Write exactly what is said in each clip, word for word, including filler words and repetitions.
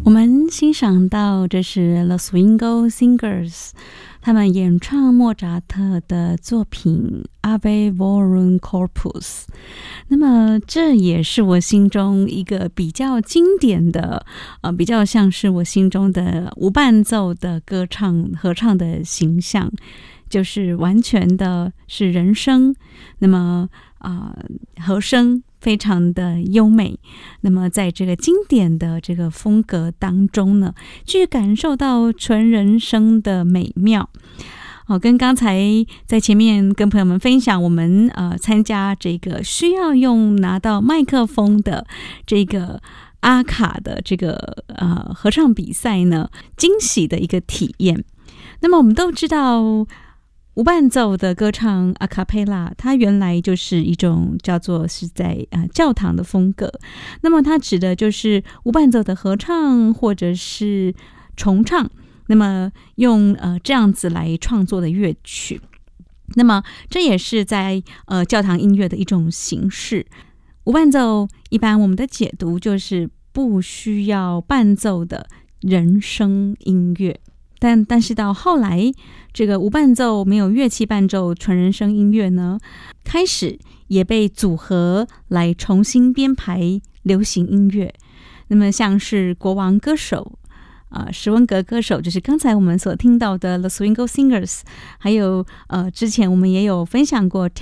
我们欣赏到这是 The Swingle Singers 他们演唱莫扎特的作品 Ave Verum Corpus。 那么这也是我心中一个比较经典的呃，比较像是我心中的无伴奏的歌唱合唱的形象，就是完全的是人声，那么啊、呃、和声非常的优美，那么在这个经典的这个风格当中呢，去感受到纯人声的美妙。哦，跟刚才在前面跟朋友们分享，我们呃参加这个需要用拿到麦克风的这个阿卡的这个呃合唱比赛呢，惊喜的一个体验。那么我们都知道，无伴奏的歌唱 a cappella 它原来就是一种叫做是在、呃、教堂的风格，那么它指的就是无伴奏的合唱或者是重唱，那么用呃这样子来创作的乐曲。那么这也是在呃教堂音乐的一种形式。无伴奏一般我们的解读就是不需要伴奏的人声音乐，但但是到后来，这个无伴奏没有乐器伴奏纯人声音乐呢，开始也被组合来重新编排流行音乐。那么像是国王歌手呃，史温格歌手，就是刚才我们所听到的 The Swingle Singers， 还有呃，之前我们也有分享过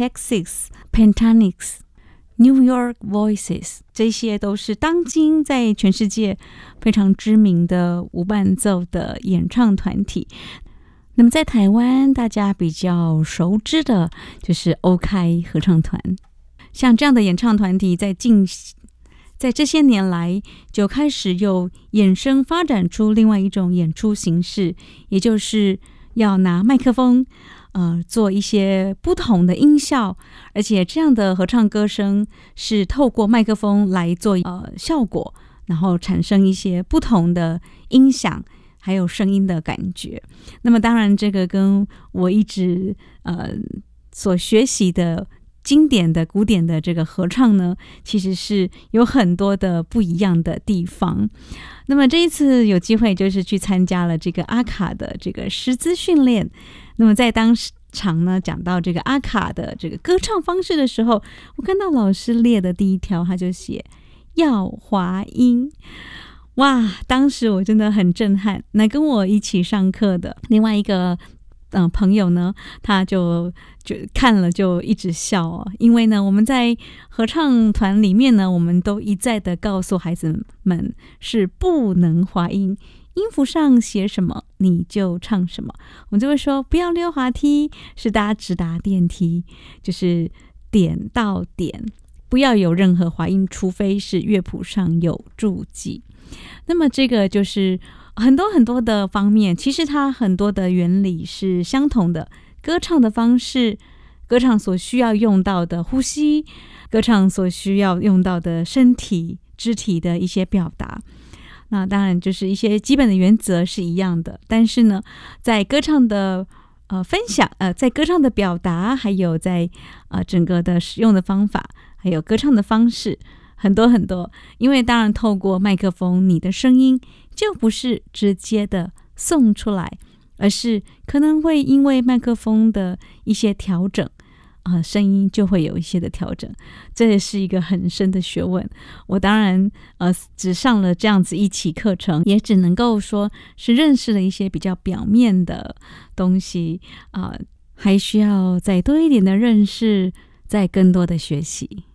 Texas、Pentatonix、New York Voices， 这些都是当今在全世界非常知名的无伴奏的演唱团体。那么在台湾大家比较熟知的就是欧开合唱团，像这样的演唱团体在近在这些年来就开始又衍生发展出另外一种演出形式，也就是要拿麦克风呃，做一些不同的音效，而且这样的合唱歌声是透过麦克风来做呃效果，然后产生一些不同的音响还有声音的感觉。那么当然这个跟我一直呃所学习的经典的古典的这个合唱呢，其实是有很多的不一样的地方。那么这一次有机会就是去参加了这个阿卡的这个师资训练。那么在当场呢，讲到这个阿卡的这个歌唱方式的时候，我看到老师列的第一条他就写要滑音。哇，当时我真的很震撼。那跟我一起上课的另外一个呃朋友呢，他就就看了就一直笑哦，因为呢我们在合唱团里面呢，我们都一再的告诉孩子们是不能滑音，音符上写什么你就唱什么。我们就会说不要溜滑梯，是搭直达电梯，就是点到点，不要有任何滑音，除非是乐谱上有注记。那么这个就是很多很多的方面，其实它很多的原理是相同的。歌唱的方式，歌唱所需要用到的呼吸，歌唱所需要用到的身体肢体的一些表达，那当然就是一些基本的原则是一样的。但是呢，在歌唱的呃分享呃，在歌唱的表达，还有在呃整个的使用的方法，还有歌唱的方式，很多很多。因为当然透过麦克风，你的声音就不是直接的送出来，而是可能会因为麦克风的一些调整啊、呃，声音就会有一些的调整。这也是一个很深的学问。我当然呃只上了这样子一期课程，也只能够说是认识了一些比较表面的东西啊、呃，还需要再多一点的认识，再更多的学习。